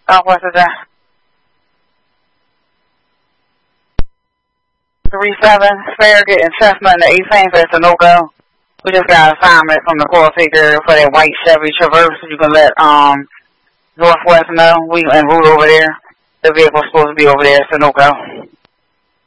What's it there? 37, Farragut and Chestnut and the 18th, that's a no-go. We just got an assignment from the call taker for that white Chevy Traverse. You can let Northwest know. We en route over there. The vehicle's supposed to be over there, so no-go.